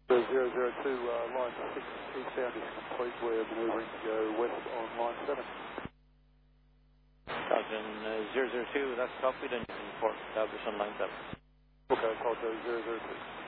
The 002, line 6 eastbound is complete. We're maneuvering to go west on line 7. Falcon 002, that's copied and you can report establish on line 7. Okay, Falcon 002.